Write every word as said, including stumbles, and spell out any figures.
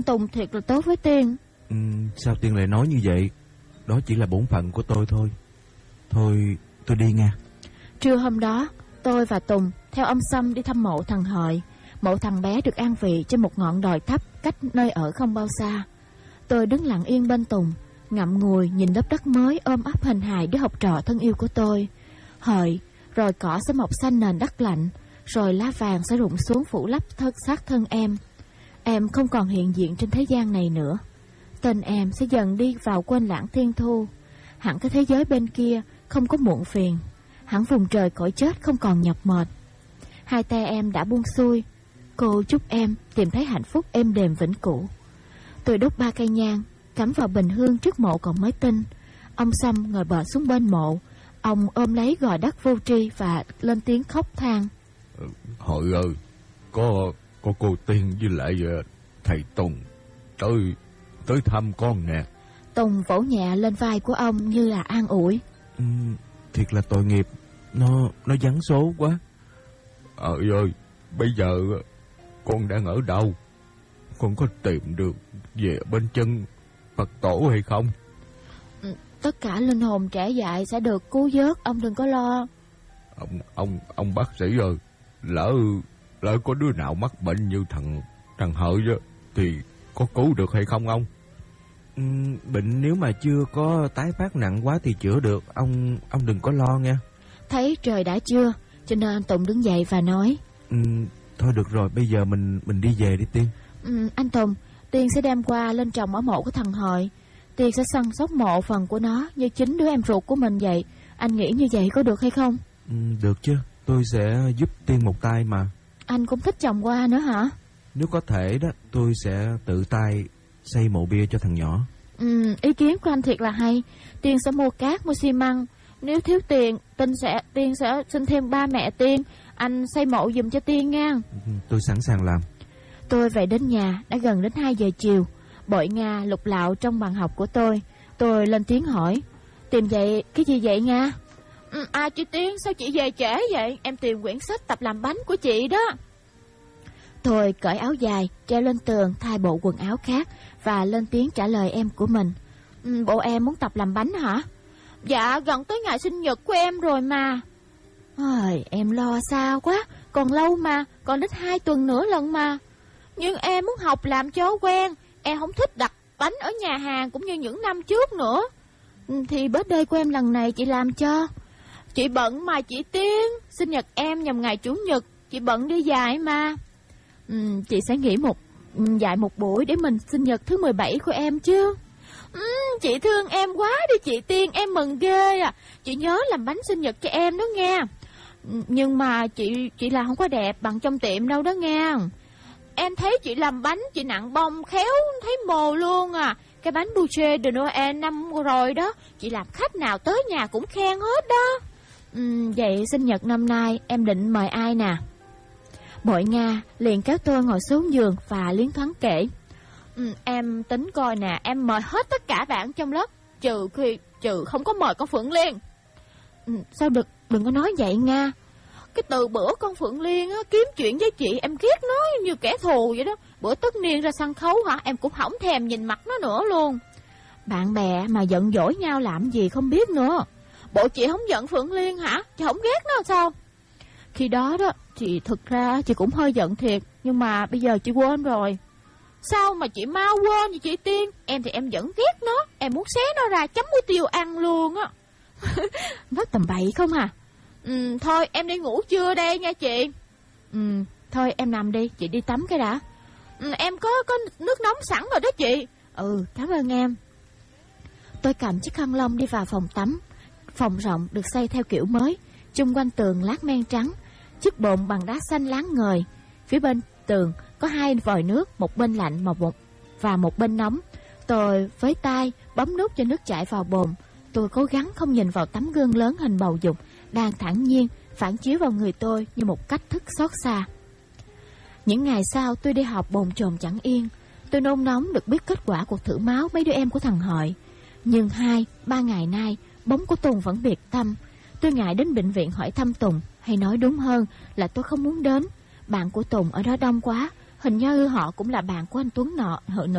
Tùng thiệt là tốt với Tiên. ừ, Sao Tiên lại nói như vậy? Đó chỉ là bổn phận của tôi thôi. Thôi tôi đi nha. Trưa hôm đó, tôi và Tùng theo ông Sâm đi thăm mộ thằng Hợi. Mộ thằng bé được an vị trên một ngọn đồi thấp cách nơi ở không bao xa. Tôi đứng lặng yên bên Tùng, ngậm ngùi nhìn lớp đất mới ôm ấp hình hài đứa học trò thân yêu của tôi. Hợi, rồi cỏ sẽ mọc xanh nền đất lạnh, rồi lá vàng sẽ rụng xuống phủ lấp thân xác thân em. Em không còn hiện diện trên thế gian này nữa. Tên em sẽ dần đi vào quên lãng thiên thu. Hẳn cái thế giới bên kia không có muộn phiền. Hẳn vùng trời cõi chết không còn nhọc mệt. Hai tay em đã buông xuôi. Cô chúc em tìm thấy hạnh phúc êm đềm vĩnh cửu. Tôi đốt ba cây nhang, cắm vào bình hương trước mộ còn mới tinh. Ông Sâm ngồi bệt xuống bên mộ. Ông ôm lấy gò đất vô tri và lên tiếng khóc than. Hội ơi, có có cô Tiên với lại uh, thầy Tùng tới tới thăm con nè. Tùng vỗ nhẹ lên vai của ông như là an ủi. ừ, Thiệt là tội nghiệp. Nó nó vắng số quá. Ờ ơi, bây giờ con đang ở đâu? Con có tìm được về bên chân Phật tổ hay không? Ừ, tất cả linh hồn trẻ dại sẽ được cứu vớt, ông đừng có lo. Ông ông ông bác sĩ ơi, lỡ lỡ có đứa nào mắc bệnh như thằng thằng Hợi đó thì có cứu được hay không ông? ừ, Bệnh nếu mà chưa có tái phát nặng quá thì chữa được. Ông ông đừng có lo nha. Thấy trời đã trưa, cho nên Tùng đứng dậy và nói. ừ, Thôi được rồi, bây giờ mình mình đi về đi Tiên. ừ, Anh Tùng, Tiên sẽ đem qua lên trồng ở mộ của thằng Hợi. Tiên sẽ săn sóc mộ phần của nó như chính đứa em ruột của mình vậy. Anh nghĩ như vậy có được hay không? ừ, Được chứ, tôi sẽ giúp Tiên một tay mà. Anh cũng thích trồng hoa nữa hả? Nếu có thể đó, tôi sẽ tự tay xây mộ bia cho thằng nhỏ. ừ, Ý kiến của anh thiệt là hay. Tiên sẽ mua cát, mua xi măng. Nếu thiếu tiền, Tiên sẽ Tiên sẽ xin thêm ba mẹ Tiên. Anh xây mộ giùm cho Tiên nha. ừ, Tôi sẵn sàng làm. Tôi về đến nhà đã gần đến hai giờ chiều. Bội Nga lục lạo trong bàn học của tôi. Tôi lên tiếng hỏi. Tìm vậy cái gì vậy Nga? Ừ, à chị Tiên, sao chị về trễ vậy? Em tìm quyển sách tập làm bánh của chị đó. Tôi cởi áo dài, treo lên tường thay bộ quần áo khác và lên tiếng trả lời em của mình. ừ, Bộ em muốn tập làm bánh hả? Dạ, gần tới ngày sinh nhật của em rồi mà. Ôi, em lo sao quá. Còn lâu mà, còn đến hai tuần nữa lần mà. Nhưng em muốn học làm cho quen. Em không thích đặt bánh ở nhà hàng cũng như những năm trước nữa. Thì birthday của em lần này chị làm cho. Chị bận mà chị Tiên. Sinh nhật em nhằm ngày Chủ nhật. Chị bận đi dạy mà. ừ, Chị sẽ nghỉ một dạy một buổi để mình sinh nhật thứ mười bảy của em chứ. ừ, Chị thương em quá đi chị Tiên. Em mừng ghê à. Chị nhớ làm bánh sinh nhật cho em đó nghe. Nhưng mà chị chị làm không có đẹp bằng trong tiệm đâu đó nghe. Em thấy chị làm bánh, chị nặn bông khéo thấy mồ luôn à. Cái bánh Boucher de Noël năm rồi đó, chị làm khách nào tới nhà cũng khen hết đó. ừ, Vậy sinh nhật năm nay em định mời ai nè? Bội Nga liền kéo tôi ngồi xuống giường và liến thoáng kể. ừ, Em tính coi nè, em mời hết tất cả bạn trong lớp, Trừ khi trừ không có mời con Phượng Liên. ừ, Sao được, đừng có nói vậy Nga. Cái từ bữa con Phượng Liên á, kiếm chuyện với chị em ghét nó như kẻ thù vậy đó. Bữa tất niên ra sân khấu hả, em cũng không thèm nhìn mặt nó nữa luôn. Bạn bè mà giận dỗi nhau làm gì không biết nữa. Bộ chị không giận Phượng Liên hả? Chị không ghét nó sao? Khi đó đó, chị thực ra chị cũng hơi giận thiệt. Nhưng mà bây giờ chị quên rồi. Sao mà chị mau quên vậy chị Tiên? Em thì em vẫn ghét nó. Em muốn xé nó ra chấm muối tiêu ăn luôn á. Nói tầm bậy không à? Ừ, thôi em đi ngủ trưa đây nha chị. Ừ, thôi em nằm đi, chị đi tắm cái đã. ừ, Em có có nước nóng sẵn rồi đó chị. Ừ, cảm ơn em. Tôi cầm chiếc khăn lông đi vào phòng tắm. Phòng rộng được xây theo kiểu mới. Chung quanh tường lát men trắng, chiếc bồn bằng đá xanh láng ngời. Phía bên tường có hai vòi nước, một bên lạnh một một và một bên nóng. Tôi với tay bấm nút cho nước chảy vào bồn. Tôi cố gắng không nhìn vào tấm gương lớn hình bầu dục đang thản nhiên phản chiếu vào người tôi như một cách thức xót xa. Những ngày sau tôi đi học bồn chồn chẳng yên. Tôi nôn nóng được biết kết quả cuộc thử máu mấy đứa em của thằng Hợi. Nhưng hai, ba ngày nay bóng của Tùng vẫn biệt tâm. Tôi ngại đến bệnh viện hỏi thăm Tùng, hay nói đúng hơn là tôi không muốn đến. Bạn của Tùng ở đó đông quá, hình như họ cũng là bạn của anh Tuấn nọ, Hợi nọ.